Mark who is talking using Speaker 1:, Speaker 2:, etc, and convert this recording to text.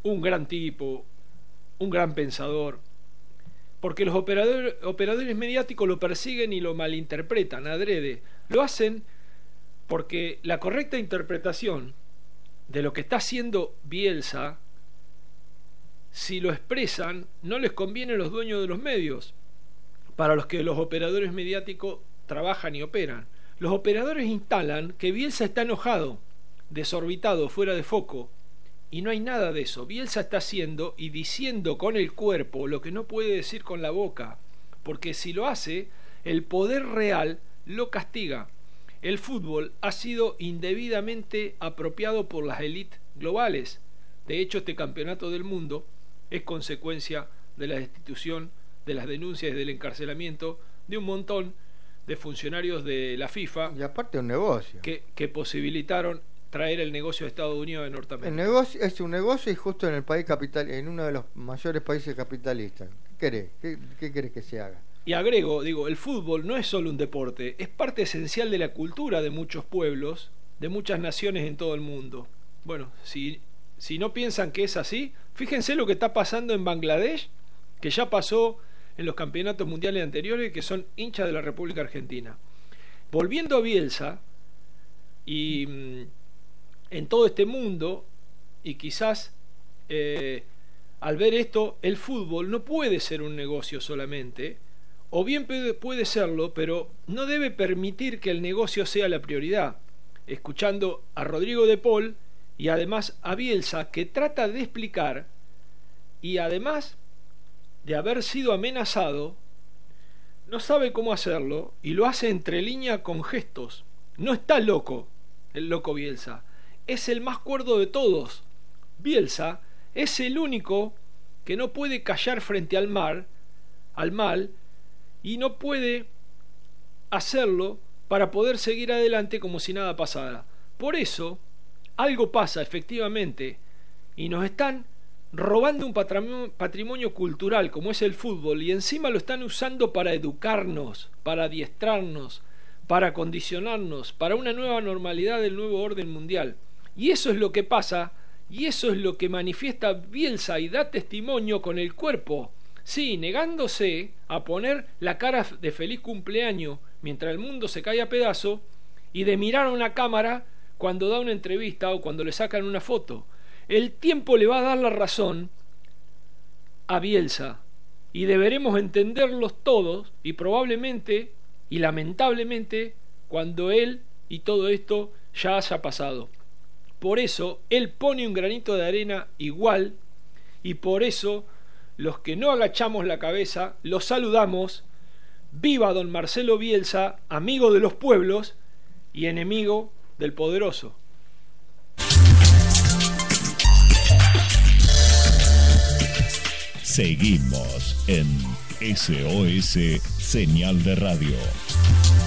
Speaker 1: un gran tipo, un gran pensador, porque los operadores mediáticos lo persiguen y lo malinterpretan adrede. Lo hacen porque la correcta interpretación de lo que está haciendo Bielsa, si lo expresan, no les conviene a los dueños de los medios, para los que los operadores mediáticos trabajan y operan. Los operadores instalan que Bielsa está enojado, desorbitado, fuera de foco, y no hay nada de eso. Bielsa está haciendo y diciendo con el cuerpo lo que no puede decir con la boca, porque si lo hace, el poder real lo castiga. El fútbol ha sido indebidamente apropiado por las élites globales. De hecho, este campeonato del mundo es consecuencia de la destitución, de las denuncias y del encarcelamiento de un montón de funcionarios de la FIFA.
Speaker 2: Y aparte un negocio.
Speaker 1: Que posibilitaron traer el negocio de Estados Unidos de Norteamérica.
Speaker 2: El negocio es un negocio y justo en el país capital, en uno de los mayores países capitalistas. ¿Qué querés que se haga?
Speaker 1: Y agrego, el fútbol no es solo un deporte, es parte esencial de la cultura de muchos pueblos, de muchas naciones en todo el mundo. Bueno, si no piensan que es así, fíjense lo que está pasando en Bangladesh, que ya pasó en los campeonatos mundiales anteriores, que son hinchas de la República Argentina. Volviendo a Bielsa, y en todo este mundo, y quizás al ver esto, el fútbol no puede ser un negocio solamente, o bien puede serlo, pero no debe permitir que el negocio sea la prioridad. Escuchando a Rodrigo de Paul y además a Bielsa, que trata de explicar, y además de haber sido amenazado, no sabe cómo hacerlo y lo hace entre línea con gestos. No está loco, el loco Bielsa, es el más cuerdo de todos. Bielsa es el único que no puede callar frente al mal, y no puede hacerlo para poder seguir adelante como si nada pasara. Por eso, algo pasa efectivamente, y nos están robando un patrimonio cultural como es el fútbol, y encima lo están usando para educarnos, para adiestrarnos, para condicionarnos, para una nueva normalidad del nuevo orden mundial. Y eso es lo que pasa, y eso es lo que manifiesta Bielsa y da testimonio con el cuerpo. Sí, negándose a poner la cara de feliz cumpleaños mientras el mundo se cae a pedazos, y de mirar a una cámara cuando da una entrevista o cuando le sacan una foto. El tiempo le va a dar la razón a Bielsa, y deberemos entenderlos todos, y probablemente y lamentablemente cuando él y todo esto ya haya pasado. Por eso él pone un granito de arena igual, y por eso los que no agachamos la cabeza lo saludamos. Viva don Marcelo Bielsa, amigo de los pueblos y enemigo del poderoso.
Speaker 3: Seguimos en SOS Señal de Radio.